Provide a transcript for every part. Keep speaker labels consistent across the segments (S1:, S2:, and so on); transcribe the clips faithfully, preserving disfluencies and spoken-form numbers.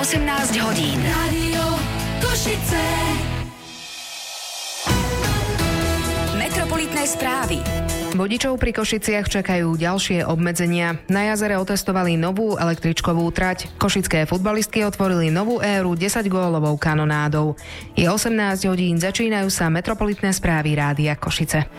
S1: osemnásť hodín. Rádio Košice. Metropolitné správy.
S2: Vodičov pri Košiciach čakajú ďalšie obmedzenia. Na jazere otestovali novú električkovú trať. Košické futbalistky otvorili novú éru desaťgólovou kanonádou. Je osemnásť hodín, začínajú sa metropolitné správy Rádia Košice.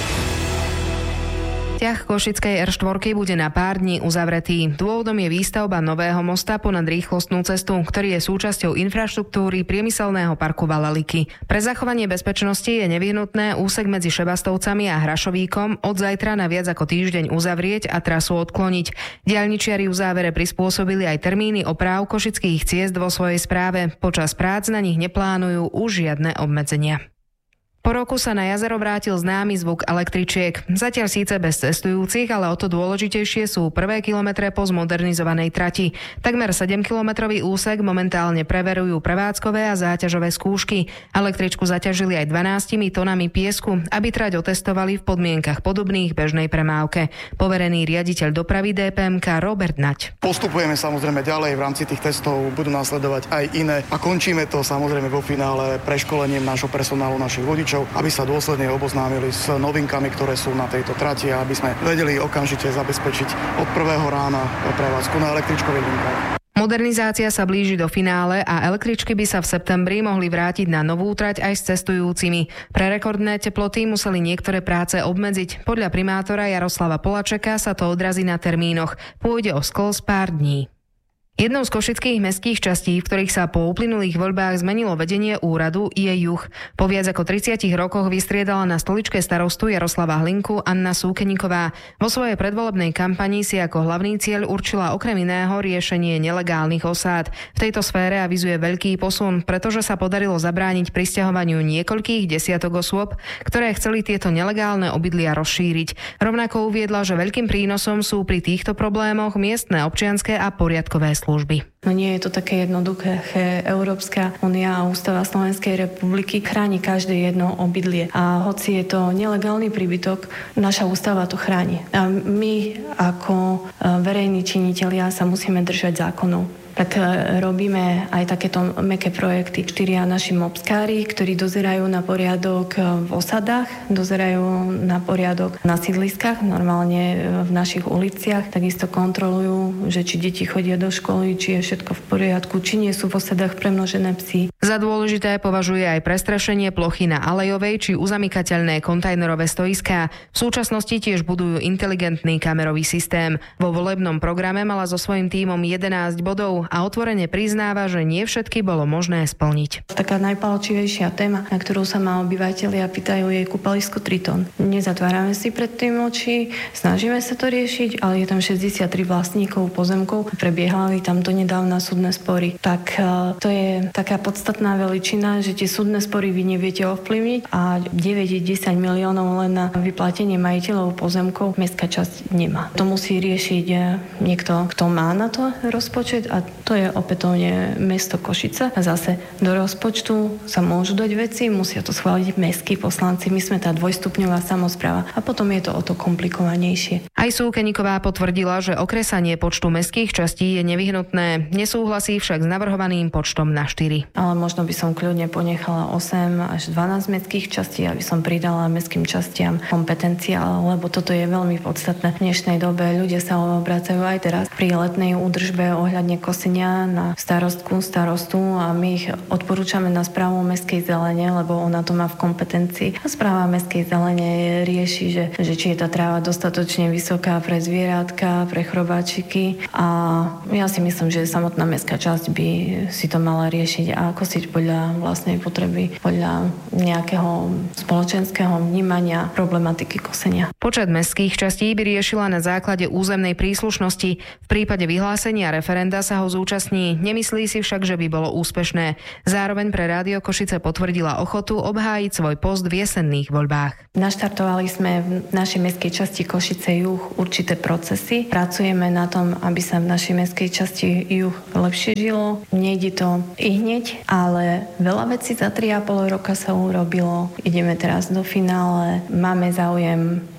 S2: Ťah Košickej er štyri bude na pár dní uzavretý. Dôvodom je výstavba nového mosta ponad rýchlostnú cestu, ktorý je súčasťou infraštruktúry priemyselného parku Valaliky. Pre zachovanie bezpečnosti je nevyhnutné úsek medzi Šebastovcami a Hrašovíkom od zajtra na viac ako týždeň uzavrieť a trasu odkloniť. Diaľničiari v závere prispôsobili aj termíny opráv košických ciest vo svojej správe. Počas prác na nich neplánujú už žiadne obmedzenia. Po roku sa na jazero vrátil známy zvuk električiek. Zatiaľ síce bez cestujúcich, ale o to dôležitejšie sú prvé kilometre po zmodernizovanej trati. Takmer sedemkilometrový úsek momentálne preverujú prevádzkové a záťažové skúšky. Električku zaťažili aj dvanástimi tonami piesku, aby trať otestovali v podmienkach podobných bežnej premávke. Poverený riaditeľ dopravy dé pé em ká Robert Naď.
S3: Postupujeme samozrejme ďalej, v rámci tých testov budú nasledovať aj iné a končíme to samozrejme vo finále preškolením nášho personálu, našich vodičov, aby sa dôsledne oboznámili s novinkami, ktoré sú na tejto trati a aby sme vedeli okamžite zabezpečiť od prvého rána prevádzku na električkových linkách.
S2: Modernizácia sa blíži do finále a električky by sa v septembri mohli vrátiť na novú trať aj s cestujúcimi. Pre rekordné teploty museli niektoré práce obmedziť. Podľa primátora Jaroslava Polačeka sa to odrazí na termínoch. Pôjde o sklz pár dní. Jednou z košických mestských častí, v ktorých sa po uplynulých voľbách zmenilo vedenie úradu, je Juh. Po viac ako tridsiatich rokoch vystriedala na stoličke starostu Jaroslava Hlinku Anna Súkeníková. Vo svojej predvolebnej kampani si ako hlavný cieľ určila okrem iného riešenie nelegálnych osád. V tejto sfére avizuje veľký posun, pretože sa podarilo zabrániť prisťahovaniu niekoľkých desiatok osôb, ktoré chceli tieto nelegálne obydlia rozšíriť. Rovnako uviedla, že veľkým prínosom sú pri týchto problémoch miestne občianske a poriadkové služby.
S4: No nie je to také jednoduché. Európska únia a ústava Slovenskej republiky chráni každé jedno obydlie. A hoci je to nelegálny príbytok, naša ústava to chráni. A my ako verejní činitelia sa musíme držať zákonov. Tak robíme aj takéto mäkké projekty. Štyria naši mobskári, ktorí dozerajú na poriadok v osadách, dozerajú na poriadok na sídliskách, normálne v našich uliciach. Takisto kontrolujú, že či deti chodia do školy, či je všetko v poriadku, či nie sú v osadách premnožené psy.
S2: Za dôležité považuje aj prestrešenie plochy na Alejovej či uzamykateľné kontajnerové stojiská. V súčasnosti tiež budujú inteligentný kamerový systém. Vo volebnom programe mala so svojím tímom jedenásť bodov a otvorene priznáva, že nie všetky bolo možné splniť.
S4: Taká najpálčivejšia téma, na ktorú sa ma obyvateľia pýtajú, je kúpalisko Triton. Nezatvárame si pred tým oči, snažíme sa to riešiť, ale je tam šesťdesiattri vlastníkov pozemkov. Prebiehali tam to nedávna súdne spory. Tak to je taká podstatná veličina, že tie súdne spory vy neviete ovplyvniť a deväť až desať miliónov len na vyplatenie majiteľov pozemkov mestská časť nemá. To musí riešiť niekto, kto má na to rozpočet a to je opätovne mesto Košice. A zase do rozpočtu sa môžu dať veci, musia to schváliť mestskí poslanci. My sme tá dvojstupňová samospráva a potom je to o to komplikovanejšie.
S2: Aj Súkeníková potvrdila, že okresanie počtu mestských častí je nevyhnutné. Nesúhlasí však s navrhovaným počtom na štyri.
S4: Ale možno by som kľudne ponechala osem až dvanásť mestských častí, aby som pridala mestským častiam kompetenciál, lebo toto je veľmi podstatné. V dnešnej dobe ľudia sa obracajú aj teraz pri letnej údržbe ohľadne kosenia na starostku, starostu a my ich odporúčame na správu mestskej zelene, lebo ona to má v kompetencii. A správa mestskej zelene rieši, že, že či je tá tráva dostatočne vysoká pre zvieratka, pre chrobáčiky a ja si myslím, že samotná mestská časť by si to mala riešiť a kosiť podľa vlastnej potreby, podľa nejakého spoločenského vnímania problematiky kosenia.
S2: Počet mestských častí by riešila na základe územnej príslušnosti. V prípade vyhlásenia referenda sa ho zúčastní, nemyslí si však, že by bolo úspešné. Zároveň pre Rádio Košice potvrdila ochotu obhájiť svoj post v jesenných voľbách.
S4: Naštartovali sme v našej mestskej časti Košice Juh určité procesy. Pracujeme na tom, aby sa v našej mestskej časti Juh lepšie žilo. Nejde to i hneď, ale veľa vecí za tri a pol roka sa urobilo. Ideme teraz do finále. Máme záujem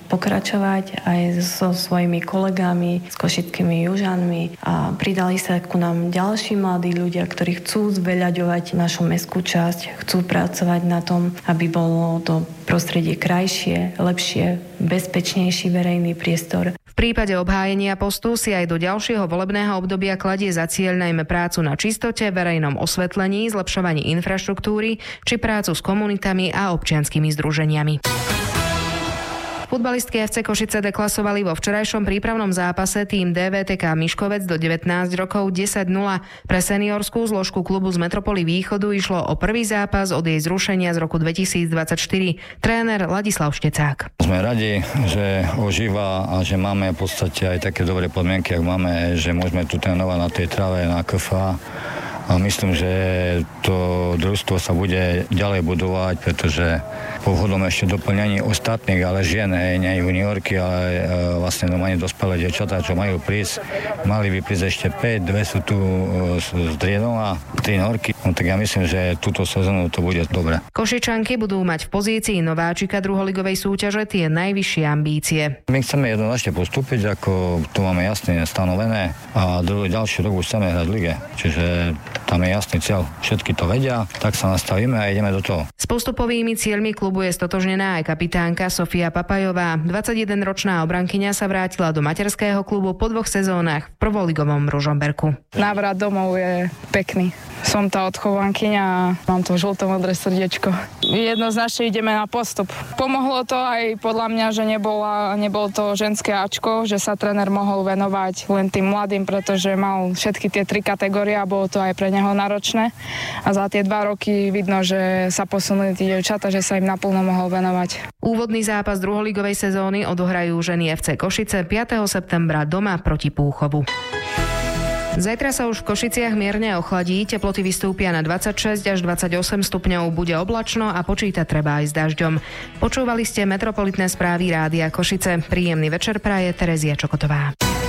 S4: pokračovať aj so svojimi kolegami, s košickými južanmi a pridali sa ku nám ďalší mladí ľudia, ktorí chcú zveľaďovať našu mestskú časť, chcú pracovať na tom, aby bolo to prostredie krajšie, lepšie, bezpečnejší verejný priestor.
S2: V prípade obhájenia postu si aj do ďalšieho volebného obdobia kladie za cieľ najmä prácu na čistote, verejnom osvetlení, zlepšovaní infraštruktúry či prácu s komunitami a občianskymi združeniami. Futbalistky ef cé Košice deklasovali vo včerajšom prípravnom zápase tým dé vé té ká Miškovec do devätnásť rokov desať nula. Pre seniorskú zložku klubu z Metropoly Východu išlo o prvý zápas od jej zrušenia z roku dvetisícdvadsaťštyri. Tréner Ladislav Štecák.
S5: Sme radi, že ožíva a že máme v podstate aj také dobré podmienky, ak máme, že môžeme tu trénovať na tej trave, na ká ef á. A myslím, že to družstvo sa bude ďalej budovať, pretože po vhodnom ešte doplňaní ostatných, ale žien, nie juniorky, ale e, vlastne normálne dospelé dievčatá, čo majú prísť, mali by prísť ešte päť, dve sú tu e, z Driedom a tri norky. No tak ja myslím, že túto sezónu to bude dobre.
S2: Košičanky budú mať v pozícii nováčika druholigovej súťaže tie najvyššie ambície.
S5: My chceme jednoznačne postúpiť, ako to máme jasne stanovené a druhý ďalší rok už chceme hrať v lige. Čiže tam je jasný cieľ, všetky to vedia, tak sa nastavíme a ideme do toho.
S2: S postupovými cieľmi klubu je stotožnená aj kapitánka Sofia Papajová. dvadsaťjedenročná obrankyňa sa vrátila do materského klubu po dvoch sezónach v prvoligovom Ružomberku.
S6: Návrat domov je pekný. Som tá odchovankyňa a mám to žlto-modré srdiečko. Jednoznačne ideme na postup. Pomohlo to aj podľa mňa, že nebola, nebol to ženské Ačko, že sa tréner mohol venovať len tým mladým, pretože mal všetky tie tri kategórie a bolo to aj pre neho náročné. A za tie dva roky vidno, že sa posunuli tí dievčatá, že sa im naplno mohol venovať.
S2: Úvodný zápas druholigovej sezóny odohrajú ženy ef cé Košice piateho septembra doma proti Púchovu. Zajtra sa už v Košiciach mierne ochladí, teploty vystúpia na dvadsaťšesť až dvadsaťosem stupňov, bude oblačno a počítať treba aj s dažďom. Počúvali ste metropolitné správy Rádia Košice. Príjemný večer praje Terezia Čokotová.